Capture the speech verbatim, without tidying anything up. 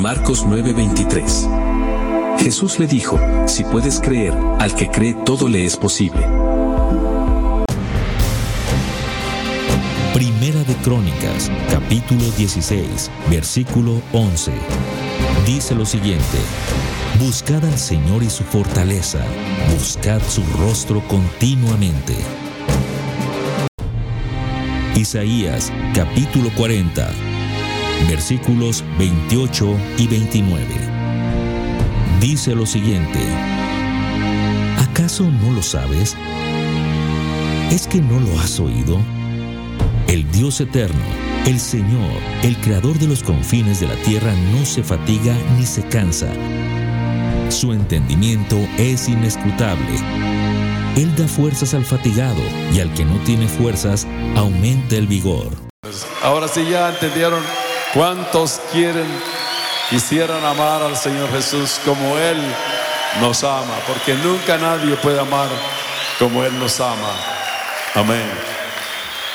Marcos nueve veintitrés. Jesús le dijo: si puedes creer, al que cree todo le es posible. Primera de Crónicas, capítulo dieciséis, versículo once. Dice lo siguiente: buscad al Señor y su fortaleza, buscad su rostro continuamente. Isaías, capítulo cuarenta, versículos veintiocho y veintinueve. Dice lo siguiente: ¿acaso no lo sabes? ¿Es que no lo has oído? El Dios eterno, el Señor, el creador de los confines de la tierra, no se fatiga ni se cansa. Su entendimiento es inescrutable. Él da fuerzas al fatigado, y al que no tiene fuerzas, aumenta el vigor. Ahora sí ya entendieron cuántos quieren, quisieran amar al Señor Jesús como Él nos ama, porque nunca nadie puede amar como Él nos ama. Amén.